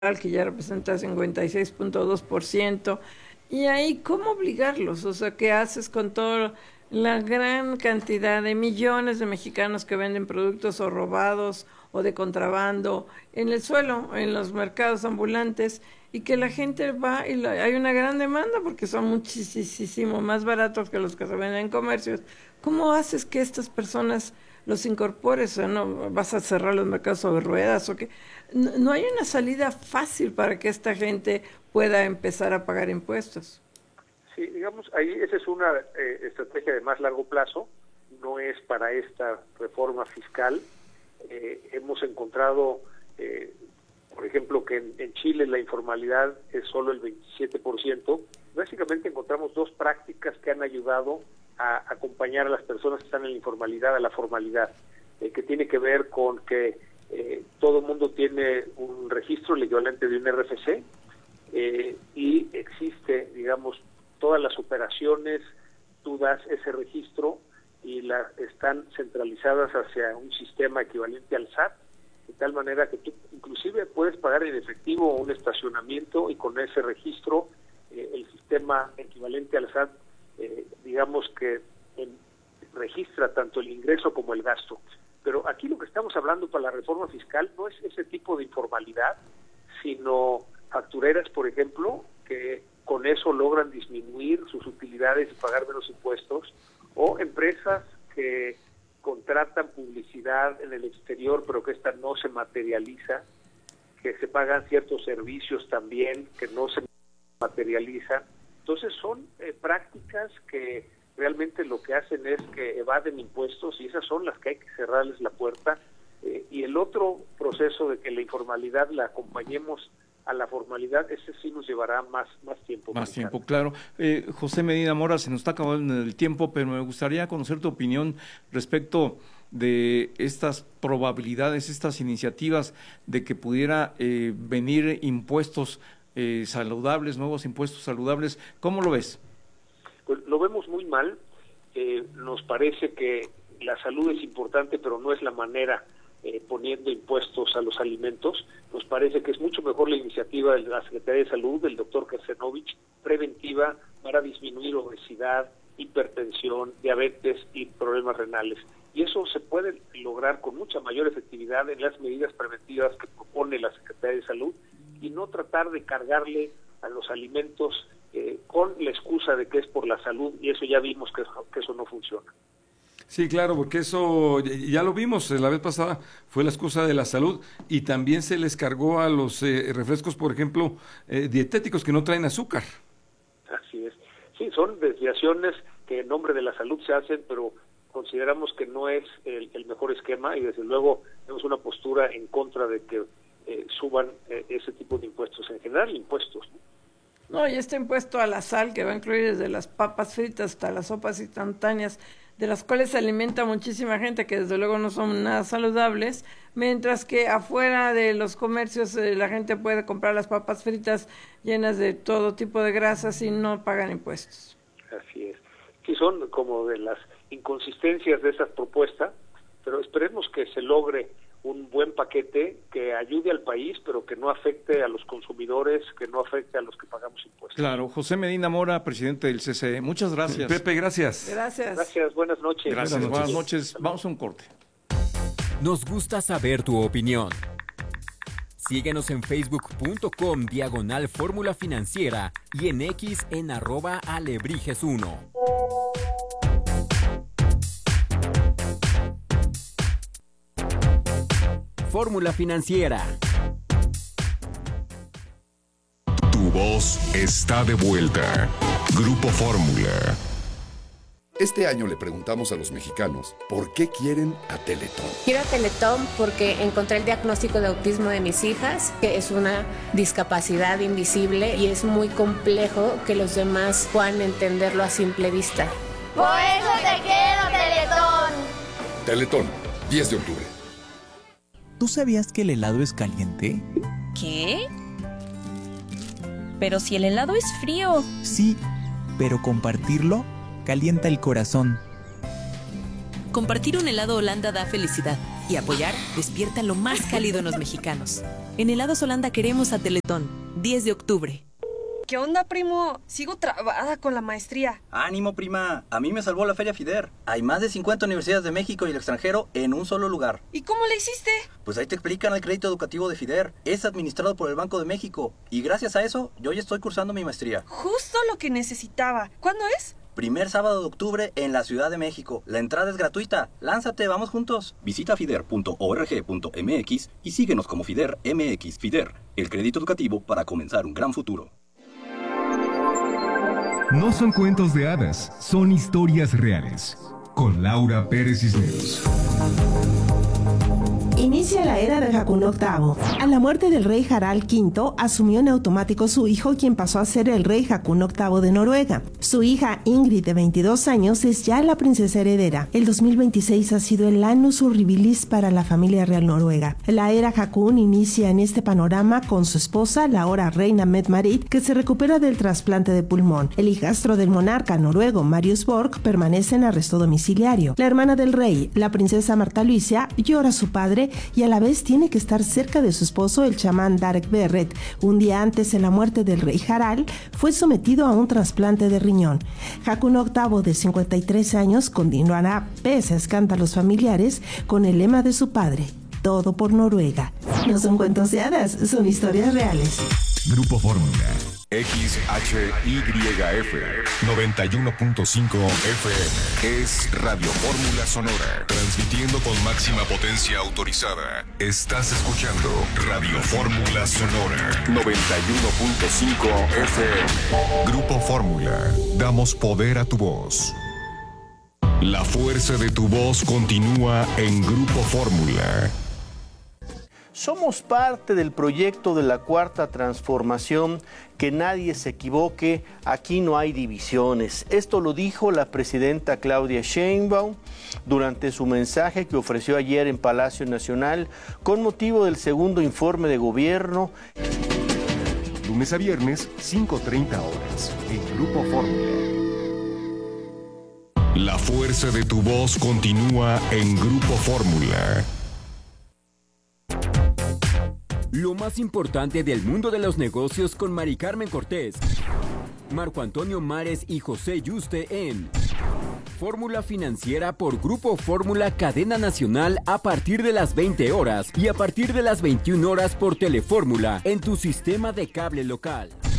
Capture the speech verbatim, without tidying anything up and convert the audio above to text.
que ya representa cincuenta y seis punto dos por ciento. Y ahí, ¿cómo obligarlos? O sea, ¿qué haces con toda la gran cantidad de millones de mexicanos que venden productos o robados o de contrabando en el suelo, en los mercados ambulantes, y que la gente va y la, hay una gran demanda porque son muchísimo más baratos que los que se venden en comercios? ¿Cómo haces que estas personas los incorpores? ¿O no vas a cerrar los mercados sobre ruedas o qué? No, no hay una salida fácil para que esta gente pueda empezar a pagar impuestos. Sí, digamos, ahí esa es una eh, estrategia de más largo plazo, no es para esta reforma fiscal. Eh, hemos encontrado, eh, por ejemplo, que en, en Chile la informalidad es solo el veintisiete por ciento. Básicamente encontramos dos prácticas que han ayudado a acompañar a las personas que están en la informalidad a la formalidad, eh, que tiene que ver con que eh, todo el mundo tiene un registro, el equivalente de un R F C, eh, y existe, digamos, todas las operaciones, tú das ese registro y la, están centralizadas hacia un sistema equivalente al S A T, de tal manera que tú inclusive puedes pagar en efectivo un estacionamiento y con ese registro eh, el sistema equivalente al S A T, eh, digamos que en, registra tanto el ingreso como el gasto. Pero aquí lo que estamos hablando para la reforma fiscal no es ese tipo de informalidad, sino factureras, por ejemplo, que con eso logran disminuir sus utilidades y pagar menos impuestos, o empresas que contratan publicidad en el exterior, pero que esta no se materializa, que se pagan ciertos servicios también que no se materializan. Entonces son eh, prácticas que realmente lo que hacen es que evaden impuestos, y esas son las que hay que cerrarles la puerta. Eh, y el otro proceso de que la informalidad la acompañemos a la formalidad, ese sí nos llevará más, más tiempo. Más tiempo, claro. Eh, José Medina Mora, se nos está acabando el tiempo, pero me gustaría conocer tu opinión respecto de estas probabilidades, estas iniciativas de que pudiera eh, venir impuestos eh, saludables, nuevos impuestos saludables. ¿Cómo lo ves? Pues lo vemos muy mal. Eh, nos parece que la salud es importante, pero no es la manera Eh, poniendo impuestos a los alimentos. Nos parece que es mucho mejor la iniciativa de la Secretaría de Salud, del doctor Kersenovich, preventiva para disminuir obesidad, hipertensión, diabetes y problemas renales. Y eso se puede lograr con mucha mayor efectividad en las medidas preventivas que propone la Secretaría de Salud, y no tratar de cargarle a los alimentos eh, con la excusa de que es por la salud, y eso ya vimos que, que eso no funciona. Sí, claro, porque eso ya lo vimos, la vez pasada fue la excusa de la salud, y también se les cargó a los eh, refrescos, por ejemplo, eh, dietéticos que no traen azúcar. Así es. Sí, son desviaciones que en nombre de la salud se hacen, pero consideramos que no es el, el mejor esquema, y desde luego tenemos una postura en contra de que eh, suban eh, ese tipo de impuestos, en general impuestos, ¿no? No, y este impuesto a la sal que va a incluir desde las papas fritas hasta las sopas instantáneas, de las cuales se alimenta muchísima gente que desde luego no son nada saludables, mientras que afuera de los comercios eh, la gente puede comprar las papas fritas llenas de todo tipo de grasas y no pagan impuestos. Así es. Sí, son como de las inconsistencias de esas propuestas, pero esperemos que se logre un buen paquete que ayude al país, pero que no afecte a los consumidores, que no afecte a los que pagamos impuestos. Claro. José Medina Mora, presidente del C C E. Muchas gracias. Pepe, gracias. Gracias. Gracias, buenas noches. Gracias, buenas noches. Buenas noches. Vamos a un corte. Nos gusta saber tu opinión. Síguenos en facebook punto com diagonal fórmula financiera y en X en arroba alebrijes uno. Fórmula Financiera. Tu voz está de vuelta. Grupo Fórmula. Este año le preguntamos a los mexicanos por qué quieren a Teletón. Quiero a Teletón porque encontré el diagnóstico de autismo de mis hijas, que es una discapacidad invisible y es muy complejo que los demás puedan entenderlo a simple vista. Por eso te quiero, Teletón. Teletón, diez de octubre. ¿Tú sabías que el helado es caliente? ¿Qué? Pero si el helado es frío. Sí, pero compartirlo calienta el corazón. Compartir un helado Holanda da felicidad. Y apoyar despierta lo más cálido en los mexicanos. En Helados Holanda queremos a Teletón. diez de octubre. ¿Qué onda, primo? Sigo trabada con la maestría. ¡Ánimo, prima! A mí me salvó la Feria FIDER. Hay más de cincuenta universidades de México y el extranjero en un solo lugar. ¿Y cómo le hiciste? Pues ahí te explican el crédito educativo de FIDER. Es administrado por el Banco de México. Y gracias a eso, yo ya estoy cursando mi maestría. Justo lo que necesitaba. ¿Cuándo es? Primer sábado de octubre en la Ciudad de México. La entrada es gratuita. Lánzate, vamos juntos. Visita fider punto org punto m x y síguenos como FIDER M X. FIDER, el crédito educativo para comenzar un gran futuro. No son cuentos de hadas, son historias reales. Con Laura Pérez Cisneros. Inicia la era de Haakon octavo. A la muerte del rey Harald quinto, asumió en automático su hijo, quien pasó a ser el rey Haakon octavo de Noruega. Su hija Ingrid, de veintidós años, es ya la princesa heredera. El dos mil veintiséis ha sido el annus horribilis para la familia real noruega. La era Haakon inicia en este panorama con su esposa, la ahora reina Mette-Marit, que se recupera del trasplante de pulmón. El hijastro del monarca noruego, Marius Borg, permanece en arresto domiciliario. La hermana del rey, la princesa Marta Luisa, llora a su padre y a la vez tiene que estar cerca de su esposo, el chamán Darek Berret. Un día antes de la muerte del rey Harald, fue sometido a un trasplante de riñón. Haakon octavo, de cincuenta y tres años, continuará, pese a escándalos familiares, con el lema de su padre: todo por Noruega. No son cuentos de hadas, son historias reales. Grupo Fórmula. X H Y F noventa y uno punto cinco F M es Radio Fórmula Sonora, transmitiendo con máxima potencia autorizada. Estás escuchando Radio Fórmula Sonora noventa y uno punto cinco F M. Grupo Fórmula, damos poder a tu voz. La fuerza de tu voz continúa en Grupo Fórmula. Somos parte del proyecto de la Cuarta Transformación. Que nadie se equivoque, aquí no hay divisiones. Esto lo dijo la presidenta Claudia Sheinbaum durante su mensaje que ofreció ayer en Palacio Nacional con motivo del segundo informe de gobierno. Lunes a viernes, cinco treinta horas, en Grupo Fórmula. La fuerza de tu voz continúa en Grupo Fórmula. Lo más importante del mundo de los negocios con Mari Carmen Cortés, Marco Antonio Mares y José Yuste en Fórmula Financiera por Grupo Fórmula Cadena Nacional a partir de las veinte horas y a partir de las veintiuna horas por Telefórmula en tu sistema de cable local.